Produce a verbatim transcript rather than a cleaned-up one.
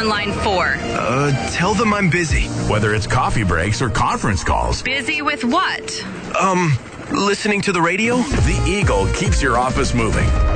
on line four? Uh, tell them I'm busy. Whether it's coffee breaks or conference calls. Busy with what? Um, listening to the radio? The Eagle keeps your office moving.